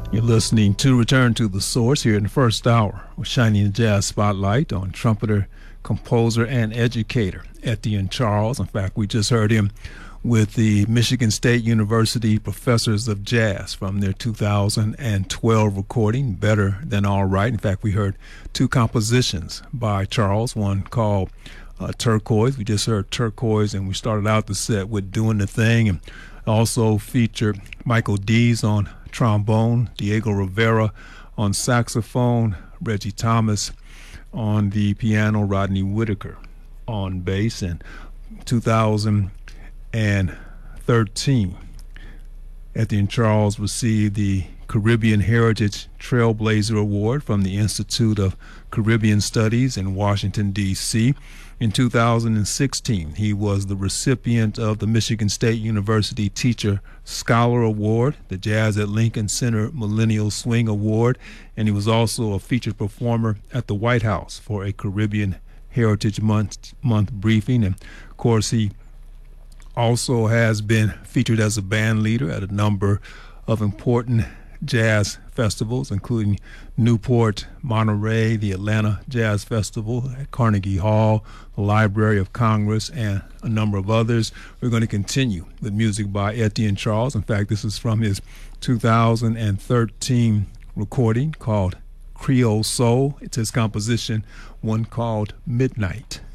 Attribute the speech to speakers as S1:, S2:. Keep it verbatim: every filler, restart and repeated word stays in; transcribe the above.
S1: You're listening to Return to the Source here in the first hour. We're shining the jazz spotlight on trumpeter, composer, and educator Etienne Charles. In fact, we just heard him with the Michigan State University Professors of Jazz from their two thousand twelve recording, Better Than All Right. In fact, we heard two compositions by Charles, one called uh, Turquoise. We just heard Turquoise, and we started out the set with Doing the Thing, and also featured Michael Dees on trombone, Diego Rivera on saxophone, Reggie Thomas on the piano, Rodney Whitaker on bass. In two thousand thirteen, Etienne Charles received the Caribbean Heritage Trailblazer Award from the Institute of Caribbean Studies in Washington, D C In two thousand sixteen, he was the recipient of the Michigan State University Teacher Scholar Award, the Jazz at Lincoln Center Millennial Swing Award, and he was also a featured performer at the White House for a Caribbean Heritage Month, month briefing. And of course, he also has been featured as a band leader at a number of important jazz festivals, including Newport, Monterey, the Atlanta Jazz Festival at Carnegie Hall, the Library of Congress, and a number of others. We're going to continue with music by Etienne Charles. In fact, this is from his two thousand thirteen recording called Creole Soul. It's his composition, one called Midnight.